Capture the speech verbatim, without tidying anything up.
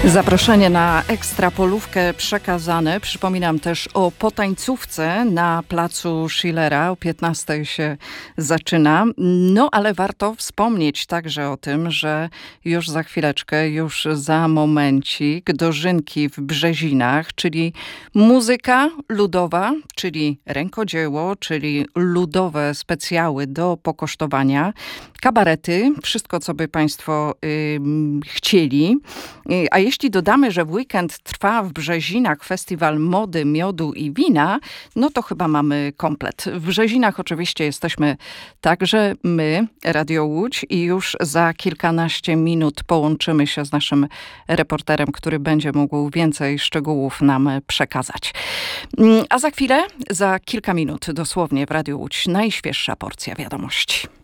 Zaproszenie na ekstrapolówkę przekazane. Przypominam też o potańcówce na placu Schillera. O piętnastej się zaczyna. No ale warto wspomnieć także o tym, że już za chwileczkę, już za momencik dożynki w Brzezinach, czyli muzyka ludowa, czyli rękodzieło, czyli ludowe specjały do pokosztowania, kabarety, wszystko co by Państwo y, chcieli. Y, a jeśli dodamy, że w weekend trwa w Brzezinach festiwal mody, miodu i wina, no to chyba mamy komplet. W Brzezinach oczywiście jesteśmy także my, Radio Łódź, i już za kilkanaście minut połączymy się z naszym reporterem, który będzie mógł więcej szczegółów nam przekazać. A za chwilę, za kilka minut dosłownie w Radio Łódź najświeższa porcja wiadomości.